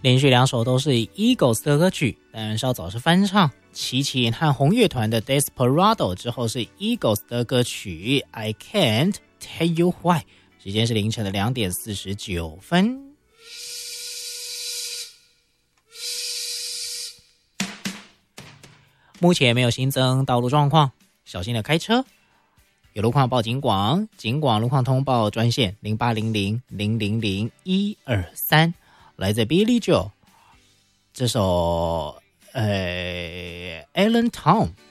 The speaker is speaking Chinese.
连续2首都是 Eagles 的歌曲，但稍早是翻唱齐秦和红乐团的 Desperado， 之后是 Eagles 的歌曲 I Can't Tell You Why。 时间是凌晨的2点49分。目前没有新增道路状况，小心的开车。有路况报警广，警广路况通报专线0800000123。来自 Billy Joel 这首Allentown